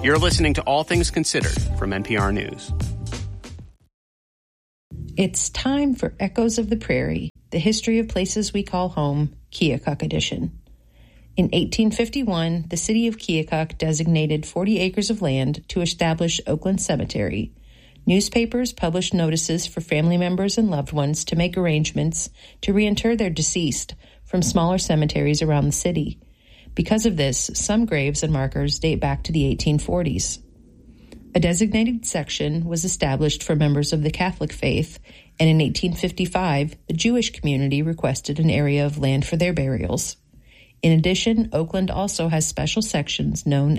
You're listening to All Things Considered from NPR News. It's time for Echoes of the Prairie, the history of places we call home, Keokuk edition. In 1851, the city of Keokuk designated 40 acres of land to establish Oakland Cemetery. Newspapers published notices for family members and loved ones to make arrangements to reinter their deceased from smaller cemeteries around the city. Because of this, some graves and markers date back to the 1840s. A designated section was established for members of the Catholic faith, and in 1855, the Jewish community requested an area of land for their burials. In addition, Oakland also has special sections known